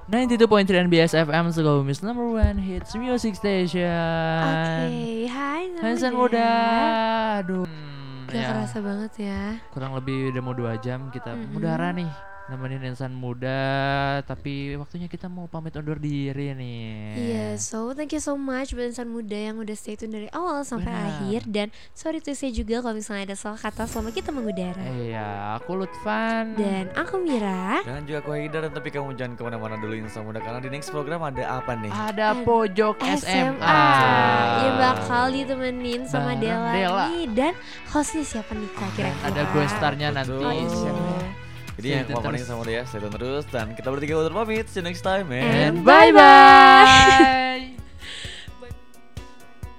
92.3 NBS FM Sukabumi's number one hits music station. Hai Insan muda. Aduh. Gak kerasa banget ya. Kurang lebih udah mau 2 jam kita mudara nih nemenin insan muda. Tapi waktunya kita mau pamit undur diri nih. Iya, so thank you so much buat insan muda yang udah stay tune dari awal sampai akhir. Dan sorry to say juga kalau misalnya ada salah kata selama kita mengudara. Iya, aku Lutfan. Dan aku Mira. Dan juga aku Haidar. Tapi kamu jangan kemana-mana dulu insan muda, karena di next program ada apa nih? Ada Pojok SMA. Ya bakal ditemenin sama Bareng Dela nih. Dan hostnya siapa nih Kak kira-kira? Ada gue starnya nanti. Jadi yang mau sama dia, stay tune terus. Dan kita bertiga udah pamit. See you next time, man. And bye-bye.